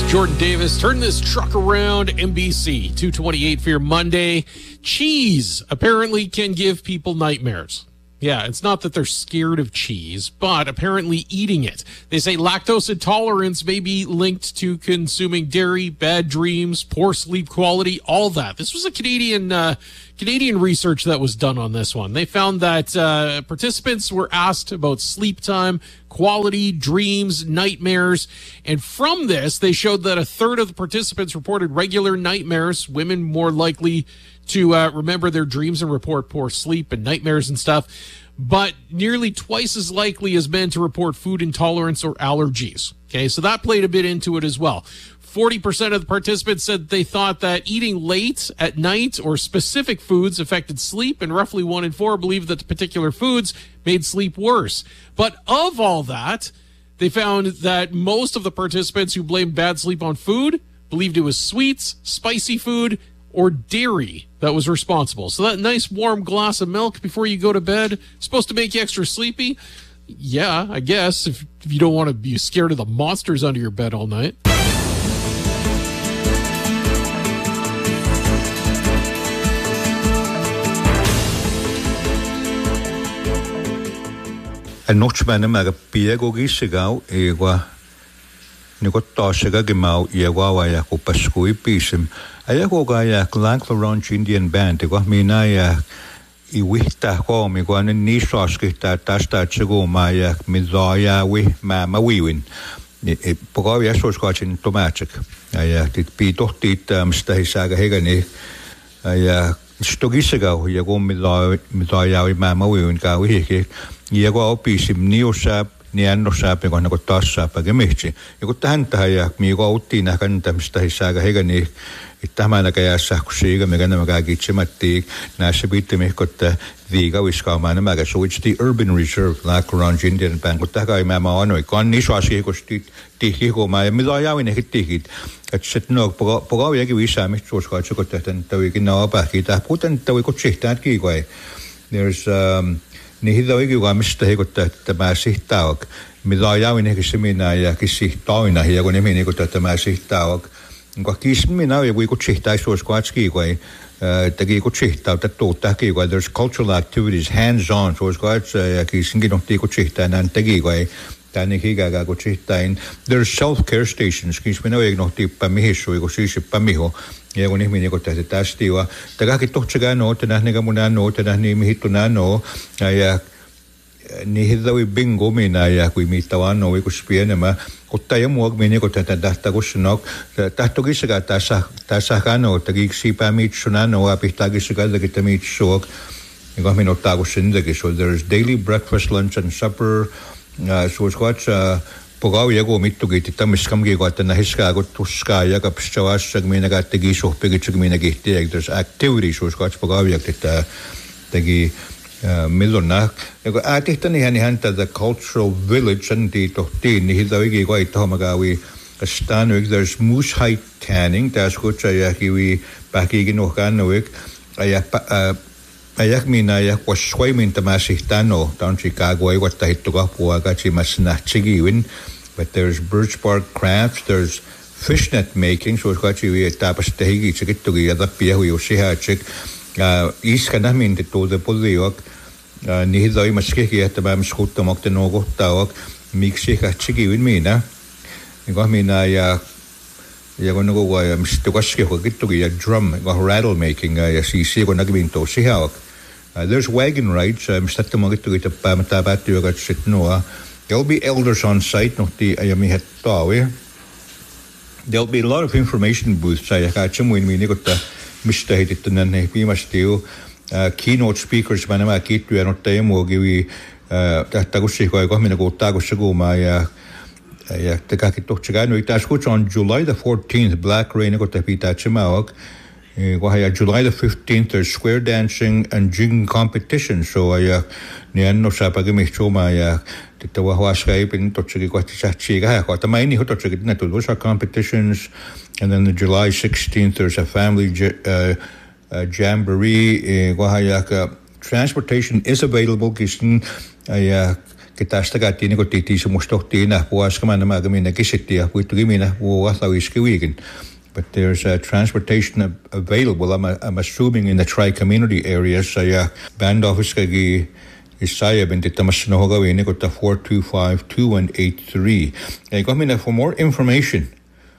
Jordan Davis, turn this truck around. NBC 228 for your Monday. Cheese apparently can give people nightmares. Yeah, it's not that they're scared of cheese, but apparently eating it. They say lactose intolerance may be linked to consuming dairy, bad dreams, poor sleep quality, all that. This was a Canadian research that was done on this one. They found that participants were asked about sleep time, quality, dreams, nightmares, and from this, they showed that a third of the participants reported regular nightmares, women more likely to remember their dreams and report poor sleep and nightmares and stuff, but nearly twice as likely as men to report food intolerance or allergies. Okay, so that played a bit into it as well. 40% of the participants said they thought that eating late at night or specific foods affected sleep, and roughly 1 in 4 believed that the particular foods made sleep worse. But of all that, they found that most of the participants who blamed bad sleep on food believed it was sweets, spicy food, or dairy that was responsible. So that nice warm glass of milk before you go to bed, supposed to make you extra sleepy? Yeah, I guess, if you don't want to be scared of the monsters under your bed all night. Notchman maga piego gisegau egua Nicotasega gemau Iawaya Pascui Pisim. Ayagoya Lanclaranch Indian Band, Minaya Iwita home, Iguan and Nishoskita, Tasta Chego Maya, Mizaya, Mama Wewin. Pogavia was watching Tomatic. I did Pito Stahisaga Hegani. I Stogisega, Yago Mizaya, Mama Wewin, Gawi, Iago Pisim, Neosap. Nianno saapi kun niinku taas saapa kemichi. Joku tähän ja miiko utti näkän tämmöistä hisaaga hegani tämänäkä jäässä kun siitä mikä nämä kitsimatti näissä pittimihko että viika viskaamaan nämä switch the urban reserve Lanclaranch Indian Band kun tähän mä anoi kan niissä asioissa tihiko ja mitä ajavin ehkä tihit että sitten no poka vielä visää mistä suoskaa että tehtäisiin täykin naapahki tähän kuten täykin sihtäät kiikoi there's niin hitä oikein mistä heikottaa tämä sihtaak mitä ajavin ehkä se minä ja kisihtaina ja kun nimi niinku tämä sihtaak kun kisminä ja kun sihtai suoskaa kiikoi teki kun sihtaa tuottaa kiikoi there's cultural activities hands on suoskaa ja kisinkin on kun sihtaa näin tekikoi tänne hiikaa kun sihtain there's self care stations kisminä oikein on tippä mihissu kun siisipä miho ja kun ihminen kun tästä tästä ja tämäkin tohtsakaa noita nähdään mun noita nähdään mihittu no ja niin hittoi bingo minä ja kun mittavaan noi kun pienemmä ottaa ja mua minä kun tätä kun sanoo tahtokin sekä tässä kano tekiksi päämitsuna no apihtakin sekä tekitä mitsua ja kun minä ottaa kun sen teki so there's daily breakfast lunch and supper suoskaa Pogau jago mittukin tämmöiskamkin kun tänä hiskaa kun tuskaa ja kapstavassa minä teki sohpikitsi minä kihti there's activity suoskaa pogau jakta teki milloin ja kun äkihtäni hän tätä cultural village anti tohtiin niin hiltä oikein kun ei tohmakawi staan there's moose hide tanning tässä kutsa ja kiwi päkikin ohkaan noik ja ayak minä ja swimming tämä sihtano down Chicago ei vuotta hittuka puolaka chimasna chigiwin but there's birch bark crafts there's fishnet making so it's chiwi tapas tehigi chikittugi ja tappia huiusi haachik iskana minti tuolta poliok niihin toimaskekin että mä skuttamakten nuokohtauak miksi chigiwin minä niin minä ja kun nuo ja mistä kaskeho kittugi ja drum kun rattle making ja siis kun näkymin tosi hauak there's wagon rides mistä kittugi tapaa päättyy joka sit noa there'll be elders on site nohti ja mihet taawi there'll be a lot of information booths ja katsomuin minä kun mistä heitetty näin viimeisesti keynote speakers mä nämä kiittyä notta emuokivi tähtä kun siihen kun minä kuuttaa kun se kuumaa ja tekäkin tohtsakaa nyt tässä kun on July the 14th Black Rain kun te pitää tsemauak ja July the 15th there's square dancing and jigging competition so ja niin en osaa pakemihtumaa ja että vahvaa ei pidä totsakin kohti sähtsiä kohta mä en ihan totsakin ne tulluissa competitions and then the July 16th there's a family jamboree ja transportation is available kisin ja Kitastagati ko titi sumustohtina puas kamana magamina kisitia puitugimina wathawishkiwigin. But there's transportation available. I'm assuming in the tri-community areas. Band office kagi Isaiah binti tamasnohoga wini ko ta 425-2183. For more information.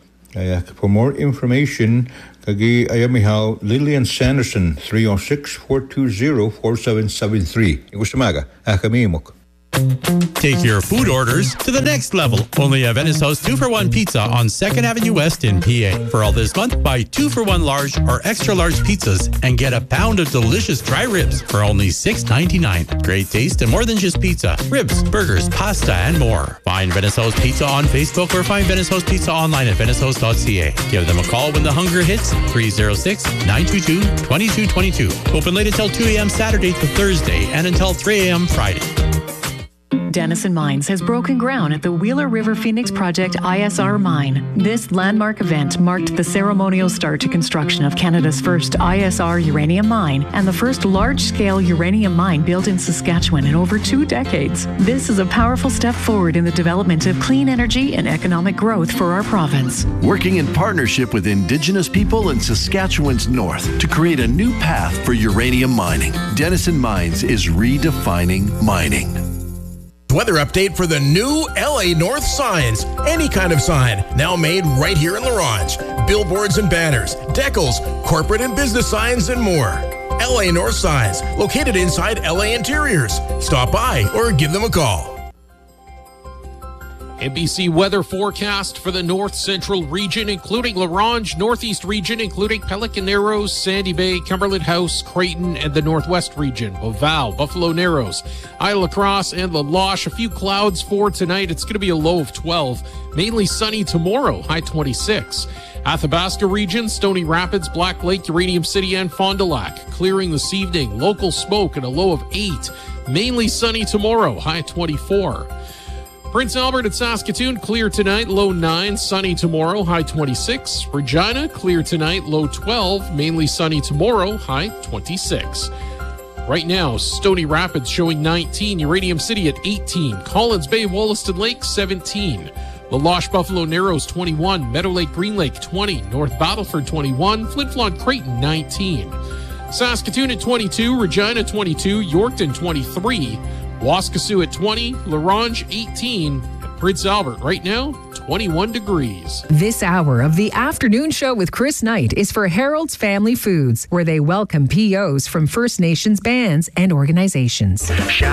Kagi ayamihaw Lillian Sanderson 306-420-4773. Igustamaga akamimok. Take your food orders to the next level. Only at Venice House 2-for-1 Pizza on 2nd Avenue West in PA. For all this month, buy 2-for-1 large or extra large pizzas and get a pound of delicious dry ribs for only $6.99. Great taste and more than just pizza. Ribs, burgers, pasta, and more. Find Venice House Pizza on Facebook or find Venice House Pizza online at venicehouse.ca. Give them a call when the hunger hits, 306-922-2222. Open late until 2 a.m. Saturday to Thursday and until 3 a.m. Friday. Denison Mines has broken ground at the Wheeler River Phoenix Project ISR mine. This landmark event marked the ceremonial start to construction of Canada's first ISR uranium mine and the first large-scale uranium mine built in Saskatchewan in over 2 decades. This is a powerful step forward in the development of clean energy and economic growth for our province. Working in partnership with Indigenous people in Saskatchewan's north to create a new path for uranium mining. Denison Mines is redefining mining. Weather update for the new LA North signs. Any kind of sign, now made right here in La Ronge. Billboards and banners, decals, corporate and business signs, and more. LA North signs, located inside LA Interiors. Stop by or give them a call. NBC weather forecast for the north central region, including La Ronge, northeast region, including Pelican Narrows, Sandy Bay, Cumberland House, Creighton, and the northwest region, Laval, Buffalo Narrows, Isle La Crosse, and La Loche. A few clouds for tonight. It's going to be a low of 12. Mainly sunny tomorrow, high 26. Athabasca region, Stony Rapids, Black Lake, Uranium City, and Fond du Lac. Clearing this evening. Local smoke at a low of 8. Mainly sunny tomorrow, high 24. Prince Albert and Saskatoon, clear tonight, low 9, sunny tomorrow, high 26. Regina, clear tonight, low 12, mainly sunny tomorrow, high 26. Right now, Stony Rapids showing 19, Uranium City at 18, Collins Bay, Wollaston Lake 17, La Loche, Buffalo Narrows 21, Meadow Lake, Green Lake 20, North Battleford 21, Flin Flon, Creighton 19. Saskatoon at 22, Regina 22, Yorkton 23, Waskesiu at 20, La Ronge 18, and Prince Albert right now 21 degrees. This hour of the afternoon show with Chris Knight is for Harold's Family Foods, where they welcome POs from First Nations bands and organizations.